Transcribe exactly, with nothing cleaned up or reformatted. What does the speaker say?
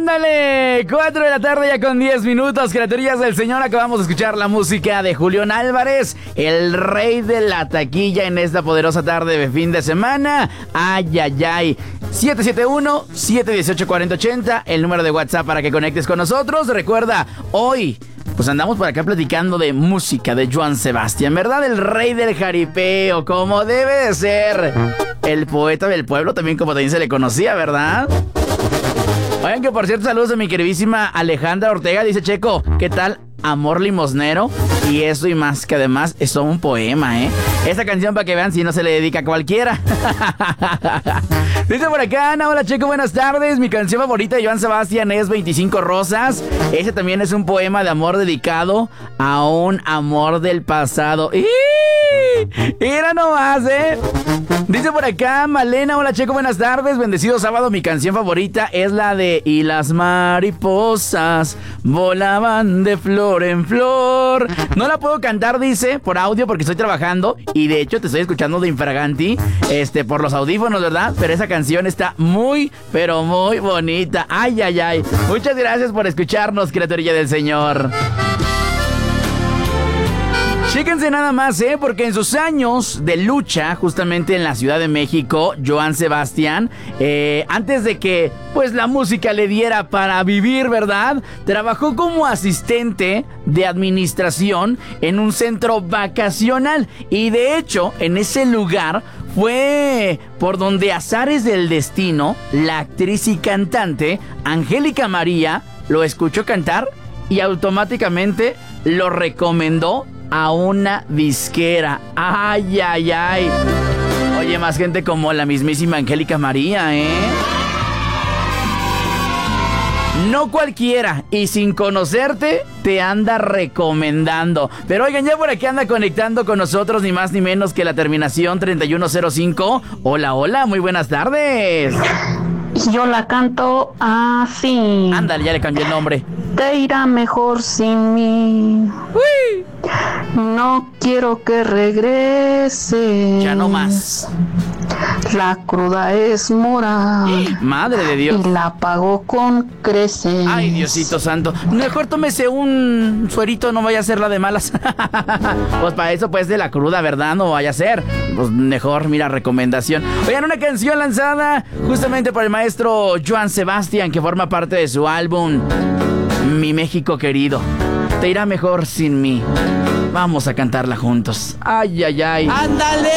Ándale, cuatro de la tarde ya con diez minutos, criaturillas del Señor. Acabamos de escuchar la música de Julián Álvarez, el rey de la taquilla en esta poderosa tarde de fin de semana. Ay, ay, ay. siete siete uno, siete uno ocho, cuatro cero ocho cero, el número de WhatsApp para que conectes con nosotros. Recuerda, hoy pues andamos por acá platicando de música de Joan Sebastián, ¿verdad? El rey del jaripeo, como debe de ser. El poeta del pueblo, también como también se le conocía, ¿verdad? Oigan, que por cierto, saludos a mi queridísima Alejandra Ortega. Dice: Checo, ¿qué tal? Amor limosnero. Y eso y más, que además es todo un poema, ¿eh? Esta canción, para que vean, si no se le dedica a cualquiera. Dice por acá Ana: hola Checo, buenas tardes. Mi canción favorita de Joan Sebastián es veinticinco Rosas. Ese también es un poema de amor dedicado a un amor del pasado. ¡Y! Mira nomás, ¿eh? Dice por acá Malena: hola Checo, buenas tardes. Bendecido sábado. Mi canción favorita es la de Y las mariposas volaban de flor en flor. No la puedo cantar, dice, por audio porque estoy trabajando. Y de hecho te estoy escuchando de infraganti, este, por los audífonos, ¿verdad? Pero esa canción está muy, pero muy bonita. Ay, ay, ay. Muchas gracias por escucharnos, criaturilla del Señor. Chéquense nada más, ¿eh? Porque en sus años de lucha, justamente en la Ciudad de México, Joan Sebastián, eh, antes de que, pues, la música le diera para vivir, ¿verdad? Trabajó como asistente de administración en un centro vacacional. Y de hecho, en ese lugar fue por donde azares del destino, la actriz y cantante Angélica María lo escuchó cantar y automáticamente lo recomendó a una disquera. Ay, ay, ay. Oye, más gente como la mismísima Angélica María, ¿eh? No cualquiera, y sin conocerte, te anda recomendando. Pero oigan, ya por aquí anda conectando con nosotros, ni más ni menos que la terminación treinta y uno cero cinco. Hola, hola, muy buenas tardes. Yo la canto así. Ándale, ya le cambié el nombre. Te irá mejor sin mí. Uy. No quiero que regrese. Ya no más. La cruda es mora. Madre de Dios. Y la pago con creces. Ay, Diosito santo. Mejor tómese un suerito, no vaya a ser la de malas. Pues para eso, pues, de la cruda, ¿verdad? No vaya a ser. Pues mejor, mira, recomendación. Oigan, una canción lanzada justamente por el maestro Joan Sebastián, que forma parte de su álbum Mi México Querido. Te irá mejor sin mí. Vamos a cantarla juntos. Ay, ay, ay. ¡Ándale!